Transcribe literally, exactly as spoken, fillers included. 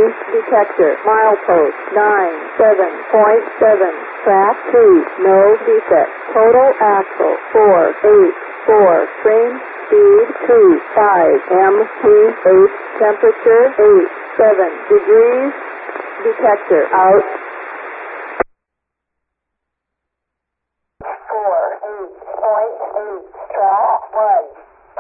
detector. Milepost nine seven point seven. Track two. No defect. Total axle four eight four. Train speed two five. M P H temperature eight seven degrees. Detector out. four eight point eight. Track one.